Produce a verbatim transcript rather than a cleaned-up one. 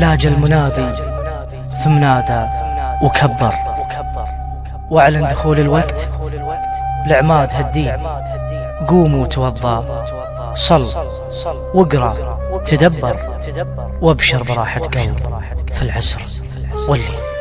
لاج المنادي ثم نادى وكبر واعلن دخول الوقت لعماد هالدين. قوموا توضى، صل واقرأ تدبر، وابشر براحة قلب في العسر والليل.